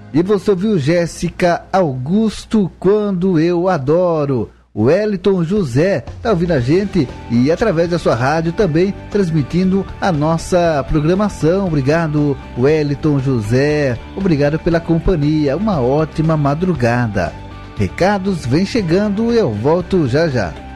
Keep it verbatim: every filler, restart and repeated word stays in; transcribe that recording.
E você ouviu Jéssica Augusto, Quando Eu Adoro. O Wellington José está ouvindo a gente e através da sua rádio também transmitindo a nossa programação. Obrigado, Wellington José. Obrigado pela companhia. Uma ótima madrugada. Recados vem chegando e eu volto já já.